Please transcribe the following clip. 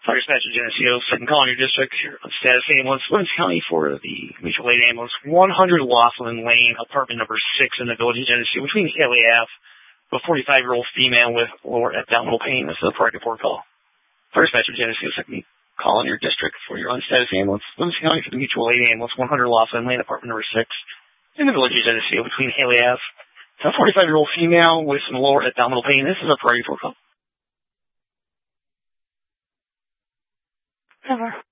Fire Dispatcher Geneseo, second call in your district. Status ambulance, Williams County for the mutual aid ambulance, 100 Laughlin Lane, apartment number 6 in the village of Geneseo, between Haley Ave, a 45-year-old female with lower abdominal pain. This is a priority 4 call. Fire Dispatcher Geneseo, second call in your district for your unstatus ambulance, Williams County for the mutual aid ambulance, 100 Laughlin Lane, apartment number 6 in the village of Geneseo, between Haley Ave, a 45-year-old female with some lower abdominal pain. This is a priority 4 call. Over.